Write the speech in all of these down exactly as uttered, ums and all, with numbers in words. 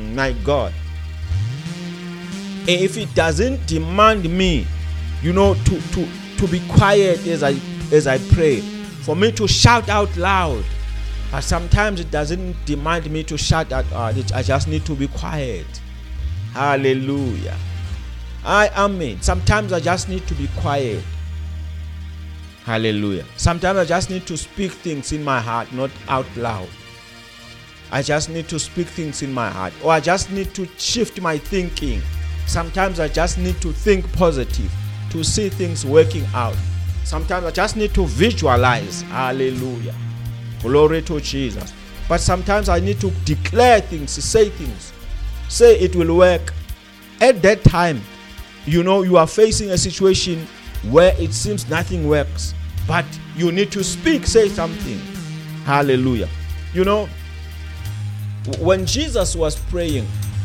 My God. If it doesn't demand me, you know, to, to, to be quiet as I as I pray, for me to shout out loud, but sometimes it doesn't demand me to shout out loud. I just need to be quiet. Hallelujah. I amen. Sometimes I just need to be quiet. Hallelujah. Sometimes I just need to speak things in my heart, not out loud. I just need to speak things in my heart, or I just need to shift my thinking. Sometimes I just need to think positive, to see things working out. Sometimes I just need to visualize. Hallelujah. Glory to Jesus. But sometimes I need to declare things, say things. Say it will work. At that time, you know, you are facing a situation where it seems nothing works, but you need to speak, say something. Hallelujah. You know, when Jesus was praying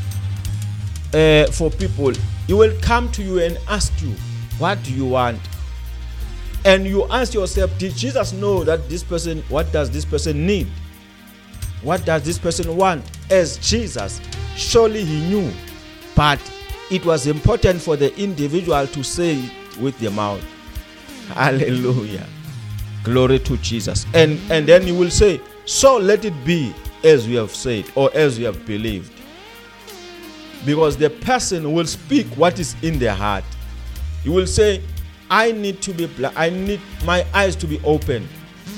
uh, for people, he will come to you and ask you, what do you want? And you ask yourself, did Jesus know that this person, what does this person need? What does this person want? As Jesus, surely he knew, but it was important for the individual to say it with the mouth. Hallelujah. Glory to Jesus. And, and then he will say, so let it be as we have said, or as we have believed. Because the person will speak what is in their heart. He will say, I need to be blind. I need my eyes to be opened.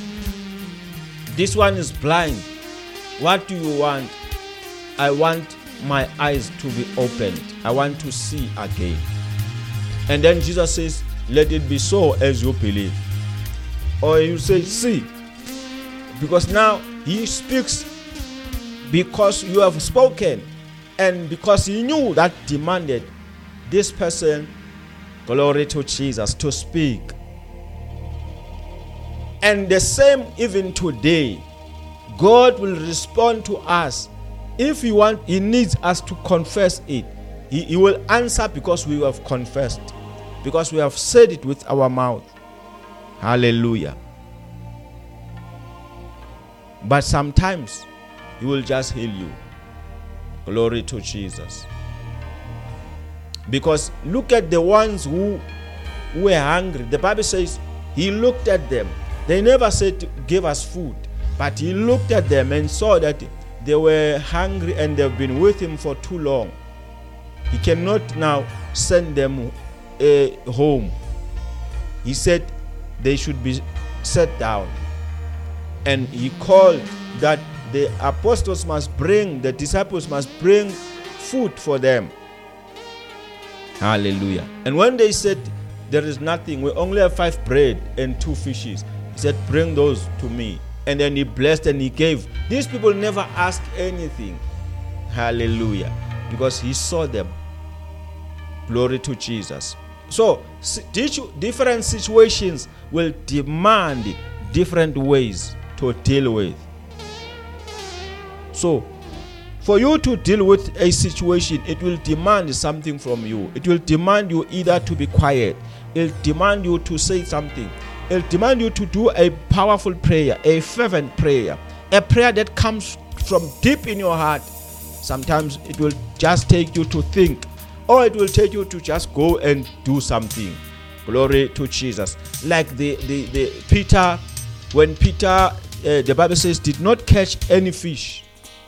This one is blind. What do you want? I want my eyes to be opened. I want to see again. And then Jesus says, let it be so as you believe. Or you say, see. Because now he speaks because you have spoken. And because he knew that demanded this person, glory to Jesus, to speak. And the same even today, God will respond to us. If he want, he needs us to confess it. He, he will answer because we have confessed, because we have said it with our mouth. Hallelujah. But sometimes he will just heal you. Glory to Jesus. Because look at the ones who were hungry. The Bible says he looked at them. They never said, give us food. But he looked at them and saw that they were hungry and they've been with him for too long. He cannot now send them uh, home. He said they should be set down. And he called that the apostles must bring, the disciples must bring food for them. Hallelujah. And when they said, there is nothing, we only have five bread and two fishes, he said, bring those to me. And then he blessed and he gave. These people never asked anything. Hallelujah. Because he saw them. Glory to Jesus. So, different situations will demand different ways to deal with. So, for you to deal with a situation, it will demand something from you. It will demand you either to be quiet. It will demand you to say something. It will demand you to do a powerful prayer, a fervent prayer, a prayer that comes from deep in your heart. Sometimes it will just take you to think, or it will take you to just go and do something. Glory to Jesus. Like the, the, the Peter, when Peter, uh, the Bible says, did not catch any fish.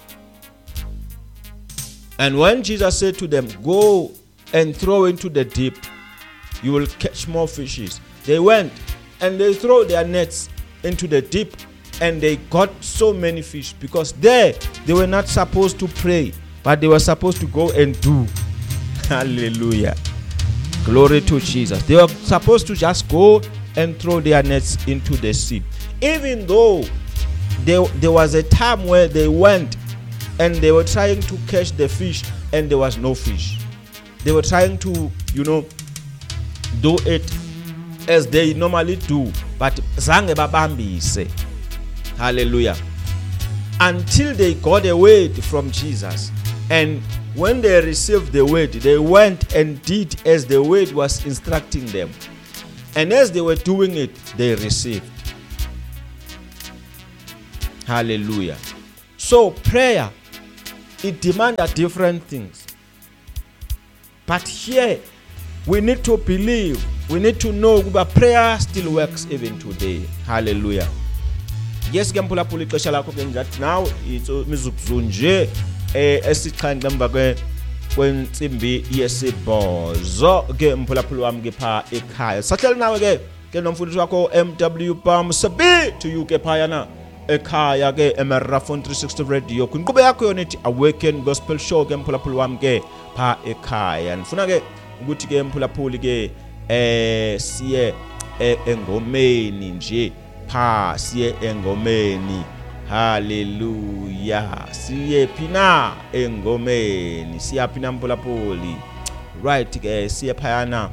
And when Jesus said to them, go and throw into the deep, you will catch more fishes. They went and they threw their nets into the deep, and they got so many fish, because there they were not supposed to pray, but they were supposed to go and do. Hallelujah. Glory to Jesus. They were supposed to just go and throw their nets into the sea. Even though there, there was a time where they went and they were trying to catch the fish and there was no fish. They were trying to, you know, do it as they normally do, but zange babambise. Hallelujah. Until they got a word from Jesus. And when they received the word, they went and did as the word was instructing them. And as they were doing it, they received. Hallelujah. So prayer it demands different things. But here, we need to believe, we need to know that prayer still works even today. Hallelujah. Yes, ke mphulaphula ixesha lakho ke njathi now itso mizuzu nje eh esixhanxe emva kwe kwentsimbi yesibhozo ke mphulaphula wami ke pha ekhaya. Sahleli nawe ke ke nomfundisi wakho M W Bam Sabi to you ke phayana ekhaya ke eMarathon three sixty Radio. Kwinqube yakho yona ethi Awaken Gospel Show ke mphulaphula wami ke pha ekhaya. Ngifuna ke ukuthi ke mphulaphuli ke eh siye engomeni nje pha siye engomeni. Hallelujah. Siye phina engomeni. Siya phina mphulaphuli. Right ke siye phayana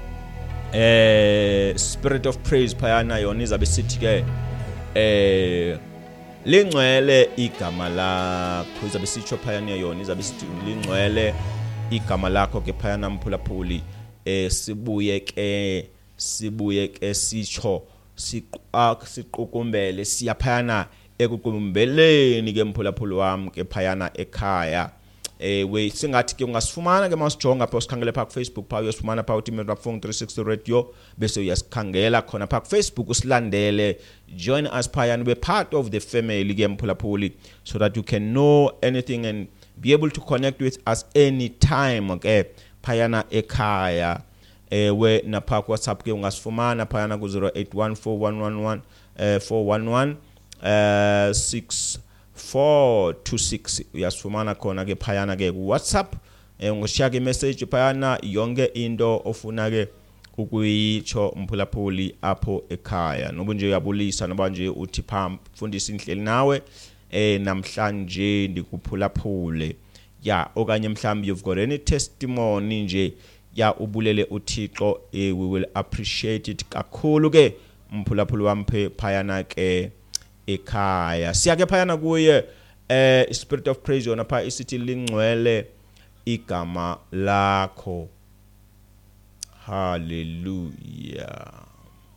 eh Spirit of Praise phayana yona izabe sithi ke eh lingcwele igama lakho. Izabe sitsho phayana yona izabe sithi lingcwele igama lakho ke phayana mphulaphuli. Eh sibuye ke sibuye ke sitsho siqaq siqukumbele siyaphayana ekuqumbeleni ke mphulaphuli wami ke phayana ekhaya. Eh we singathi ke ungasifumana ke masijonga apha sikhangele pha ku Facebook pha uyasifumana pha uthi Marathon three sixty Radio bese uyasikhangela khona pha ku Facebook usilandele, join us phayana, be part of the family ke mphulaphuli, so that you can know anything and be able to connect with us anytime okay phayana ekhaya. Eh we na pha ku WhatsApp ke ungasifumana phayana ku zero eight one four one one one four one one uh six four two six. Uyasifumana khona ke phayana ke ku WhatsApp. Eh ngoshiya ke message phayana yonke into ofuna ke ukuyitsho mphulaphuli apho ekhaya. Noba nje uyabulisa noba nje uthi pha mfundisi inhleli nawe eh namhlanje ndikuphulaphule ya okanye mhlambi you've got any testimony nje ya ubulele uThixo, eh we will appreciate it kakhulu ke mphulaphuli wami phayana ke ekhaya. Siyake phayana kuye eh Spirit of Praise yona pha isithi lingcwele igama lakho. Hallelujah.